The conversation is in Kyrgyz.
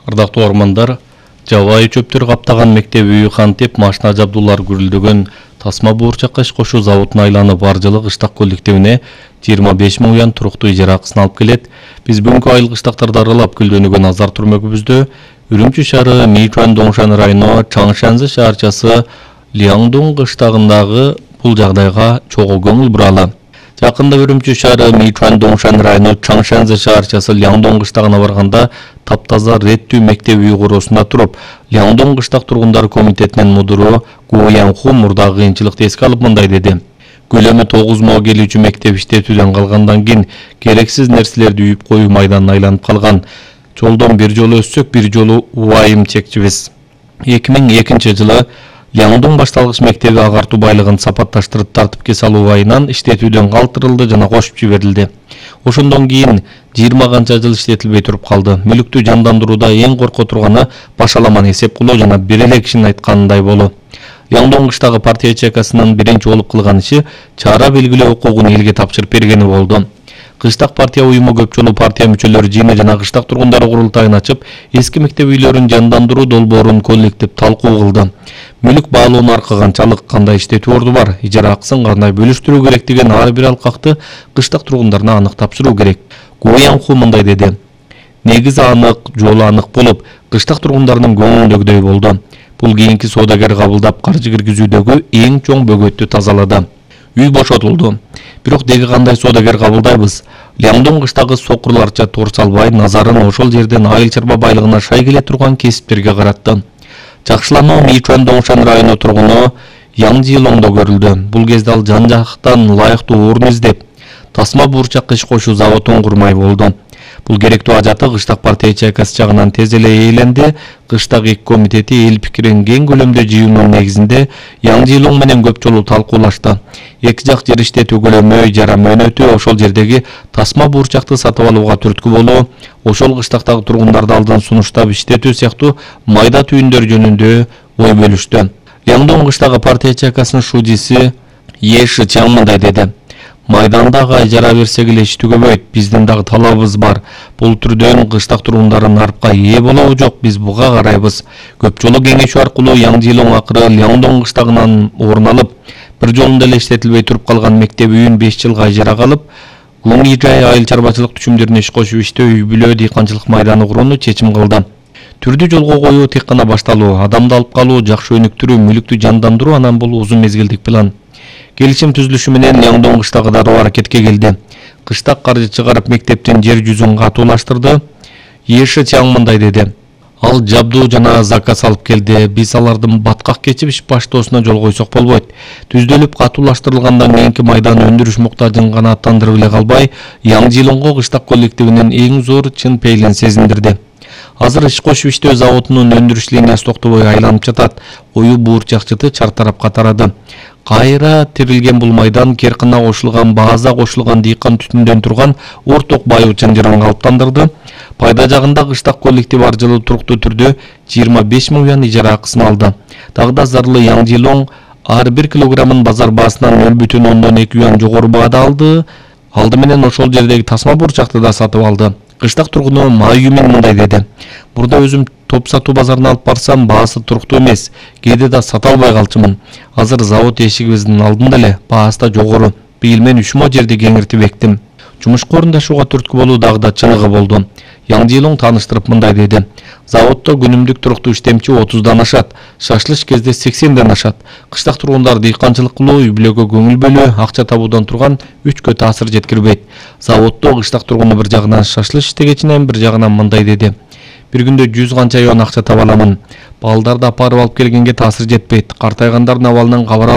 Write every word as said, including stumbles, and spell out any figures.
Ардактуу ормандар, жабайы чөптөр каптаган мектеп үйү кантип машина жабдуулар гүрүлдөгөн тасма буурчакка иш кошуу заводуна айланып ар жылы кыштак коллективине жыйырма беш миң уян туруктуу ижара акысын алып келет. Биз бүгүнкү айыл кыштактарды аралап гүлдөнөгөн азар турмөгүбүздө Үрүмчү шаары Мичуан Доңшан району Чаңшанзы шаарчасы Лиаңдун кыштагындагы бул жагдайга чогуу көңүл буралы. Жакында Үрүмчү шаары Мичуан Доңшан району Чаңшанзы шаарчасы Лиаңдун кыштагына барганда таптаза реттүү мектеп үй куроосунда туруп, Лиаңдун кыштак тургундары комитетинин мудуру Гу Янху мурдагы кыйынчылыкты эске алып мындай деди. Көлөмү тогуз миң келүүчү мектеп иштетүүдөн калгандан кийин керексиз нерселерди үйүп коюу майданына айланып калган. Жолдон бир жолу өссөк, бир жолу убайым чекчибиз. эки миң экинчи жылы Лиаңдун башталгыч мектеби агартуу байлыгын сапатташтырып тартипке салуу айынан иштетүүдөн калтырылды жана кошуп жиберилди. Ошондон кийин жыйырма канча жыл иштетилбей туруп калды. Мүлүктү жандандырууда эң корко турганы башаламан эсеп кылуу жана бир эле кишинин айтканындай болуу. Лиаңдун кыштагы партия ячейкасынын биринчи болуп кылган иши чара белгилөө укугун элге тапшырып бергени болду. Кыштак партия уюму көп жолу партия мүчөлөрү жыйыны жана кыштак тургундары курултайын ачып, эски мектеп үйлөрүн жандандыруу долбоорун коллектив талкуу кылды. Мүлүк баалоону аркаганчалык, кандай иштетүү орду бар, ижара акысын кандай бөлүштүрүү керек деген ар бир алкакты кыштак тургундарына анык тапшыруу керек. Гу Янху мындай деди. Негизи анык, жолу анык болуп, кыштак тургундарынын көңүлүндөгүдөй болду. Бул кийинки соодагер кабылдап каржы киргизүүдөгү эң чоң бөгөттү тазалады. Үй бошотулду. Бирок деги кандай соодагер кабылдайбыз? Лиаңдун кыштагы сокурларча тор салбай, назарын ошол жерден айыл чарба байлыгына шай келе турган кесиптерге каратты. Жакшылануу Мичуан Доңшан району тургуну Яң Жылоңдо көрүлдү. Бул кезде ал жан жактан ылайыктуу орун издеп, тасма буурчакка иш кошуу заводун курмай болду. Бул керектүү ажаты кыштак партия ячейкасы жагынан тез эле ээленди. Кыштак эки комитети эл пикирин кең көлөмдө жыюунун негизинде Яң Жылоң менен көп жолу талкуулашты. Эки жак жер иштетүү көлөмү, ижара мөөнөтү, ошол жердеги тасма буурчакты сатып алууга түрткү болуу, ошол кыштактагы тургундарды алдын сунуштап иштетүү сыяктуу майда түйүндөр жөнүндө ой бөлүштү. Лиаңдун кыштагы партия ячейкасынын шудиси Еши Чаң мындай деди. Майдандагы ижара берсек эле иш түгөбөйт, биздин дагы талабыбыз бар. Бул түрдөн кыштак тургундары нарпка ээ болобу жок, биз буга карайбыз. Көп жолу кеңешүү аркылуу Яң Жылоң акыры Лиаңдун кыштагынан орун алып, бир жолунда эле иштетилбей туруп калган мектеп үйүн беш жылга ижарага алып, Гуңи жай айыл чарбачылык түшүмдөрүнө иш кошуп иштөө, үй бүлө дыйканчылык майданы курууну чечим кылды. Түрдү жолго коюу тек гана башталуу, адамды алып калуу, жакшы өнүктүрүү, мүлүктү жандандыруу анан бул узун мезгилдик план. Келишим түзүлүшү менен Лиаңдун кыштагы дароо аракетке келди. Кыштак каржы чыгарып мектептин жер жүзүн катуулаштырды. Еши Чаң мындай деди. Ал жабдуу жана заказ алып келди. Биз алардын баткак кечип иш баштоосуна жол койсок болбойт. Түздөлүп катуулаштырылгандан кийинки майдан өндүрүш муктажын гана аттандырып эле калбай, Яң Жылоңго кыштак коллективинин эң зор чын пейлин сезиндирди. Азыр иш кошуп иштөө заводунун өндүрүш линиясы токтобой айланып жатат. Оюу буурчакчыты чар тарапка тарады. Кайра тирилген бул майдан Керкына кошулган, Бааза кошулган дыйкан түтүндөн турган орток байуу чынжырын калыптандырды. Пайда жагында кыштак коллектив ар жылы туруктуу түрдө жыйырма беш миң уян ижара акысын алды. Дагы да зарлы Яң Жылоң ар бир килограммын базар баасынан нөл бүтүн ондон эки уян жогору баада алды. Алды менен ошол жердеги тасма буурчакты да сатып алды. Кыштак тургуну Майюмин мындай деди. Бурда өзүм топ сатуу базарына алып барсам, баасы туруктуу эмес, кээде да сата албай калчумун. Азыр завод эшигибиздин алдында эле, баасы да жогору. Быйыл мен үч мо жерди кеңиртип эктим. Жумушка орундашууга түрткү болуу дагы да чыныгы болду. Яң Жылоң тааныштырып мындай деди. Заводдо күнүмдүк туруктуу иштемчи отуздан ашат, шашлыш кезде сексенден ашат. Кыштак тургундар дыйканчылык кылуу, үй бүлөгө көңүл бөлүү, акча табуудан турган үчкө таасир жеткирбейт. Заводдо кыштак тургуну бир жагынан шашлыш иштегечинен бир жагынан мындай деди. Бир күндө жүз канча уян акча таба аламын. Балдарды апарып алып келгенге таасир жетпейт. Картайгандардын абалынан кабар